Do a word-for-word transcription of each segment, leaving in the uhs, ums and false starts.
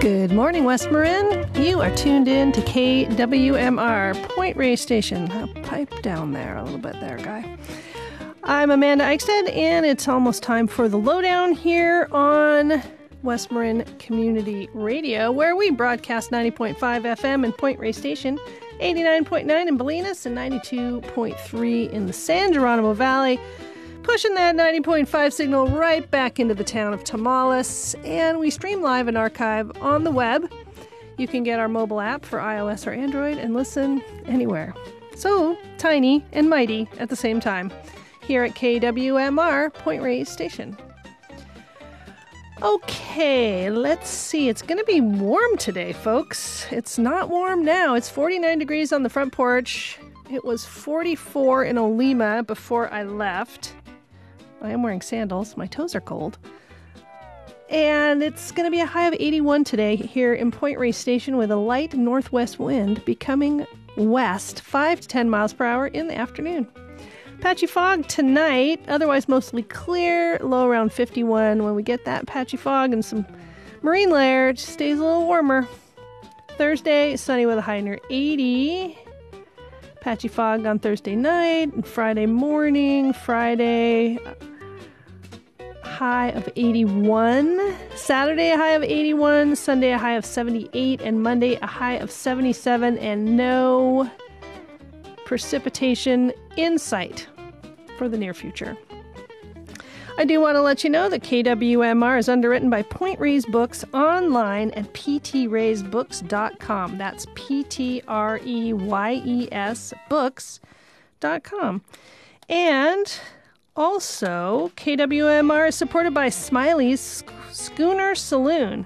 Good morning, West Marin. You are tuned in to K W M R, Point Reyes Station. I'll pipe down there a little bit there, guy. I'm Amanda Eichstead, and it's almost time for the lowdown here on West Marin Community Radio, where we broadcast ninety point five F M in Point Reyes Station, eighty-nine point nine in Bolinas, and ninety-two point three in the San Geronimo Valley, pushing that ninety point five signal right back into the town of Tamales. And we stream live and archive on the web. You can get our mobile app for iOS or Android and listen anywhere. So tiny and mighty at the same time, here at K W M R Point Reyes Station. Okay, let's see. It's going to be warm today, folks. It's not warm now. It's forty-nine degrees on the front porch. It was forty-four in Olema before I left. I am wearing sandals. My toes are cold. And it's going to be a high of eighty-one today here in Point Reyes Station with a light northwest wind becoming west, five to ten miles per hour in the afternoon. Patchy fog tonight, otherwise mostly clear, low around fifty-one. When we get that patchy fog and some marine layer, it just stays a little warmer. Thursday, sunny with a high near eighty. Patchy fog on Thursday night and Friday morning. Friday, high of eighty-one. Saturday, a high of eighty-one. Sunday, a high of seventy-eight. And Monday, a high of seventy-seven. And no precipitation in sight for the near future. I do want to let you know that K W M R is underwritten by Point Reyes Books online at p t reyes books dot com. That's P T R E Y E S books dot com. And also, K W M R is supported by Smiley's Schooner Saloon,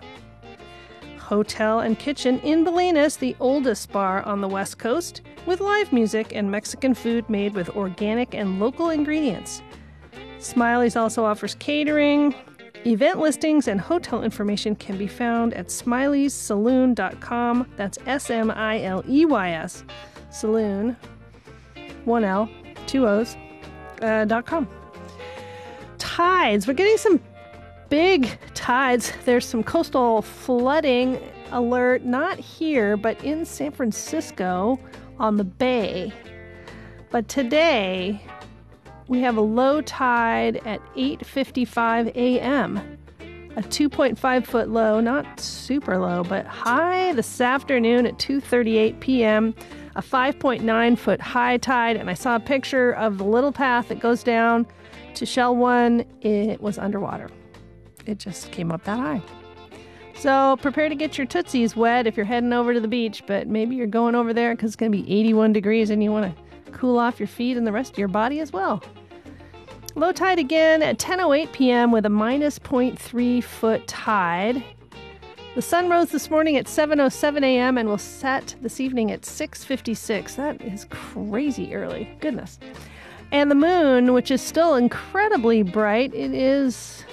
Hotel and Kitchen in Bolinas, the oldest bar on the West Coast, with live music and Mexican food made with organic and local ingredients. Smiley's also offers catering. Event listings and hotel information can be found at smileys saloon dot com. That's S M I L E Y S, Saloon, one L, two O's, uh, dot com. Tides. We're getting some big tides. There's some coastal flooding alert, not here, but in San Francisco on the bay. But today, we have a low tide at eight fifty-five a.m. A two point five foot low, not super low, but high this afternoon at two thirty-eight p.m. A five point nine foot high tide, and I saw a picture of the little path that goes down to Shell One. It was underwater. It just came up that high. So prepare to get your tootsies wet if you're heading over to the beach, but maybe you're going over there because it's going to be eighty-one degrees and you want to cool off your feet and the rest of your body as well. Low tide again at ten oh eight p.m. with a minus zero point three foot tide. The sun rose this morning at seven oh seven a.m. and will set this evening at six fifty-six. That is crazy early. Goodness. And the moon, which is still incredibly bright, it is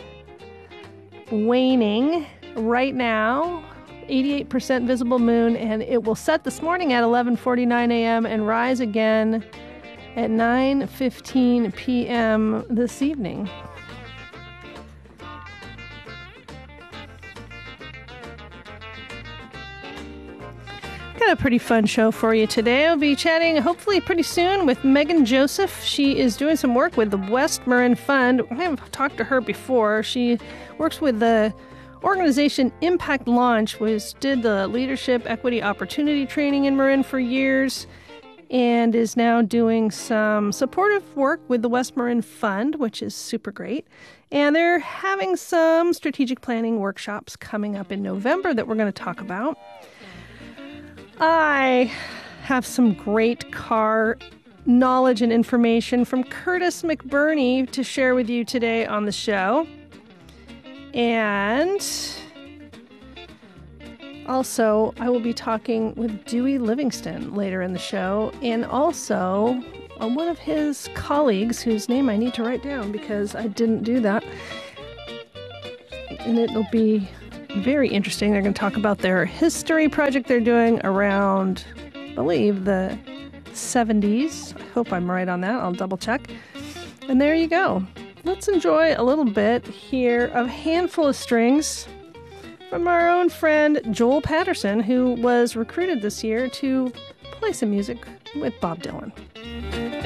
waning right now. eighty-eight percent visible moon, and it will set this morning at eleven forty-nine a.m. and rise again at nine fifteen p.m. this evening. Got a pretty fun show for you today. I'll be chatting hopefully pretty soon with Megan Joseph. She is doing some work with the West Marin Fund. I have talked to her before. She works with the organization Impact Launch, which did the leadership equity opportunity training in Marin for years, and is now doing some supportive work with the West Marin Fund, which is super great. And they're having some strategic planning workshops coming up in November that we're going to talk about. I have some great car knowledge and information from Curtis McBurney to share with you today on the show. And also, I will be talking with Dewey Livingston later in the show, and also uh, one of his colleagues, whose name I need to write down because I didn't do that. And it'll be very interesting. They're going to talk about their history project they're doing around, I believe, the seventies. I hope I'm right on that. I'll double check. And there you go. Let's enjoy a little bit here of Handful of Strings from our own friend Joel Patterson, who was recruited this year to play some music with Bob Dylan.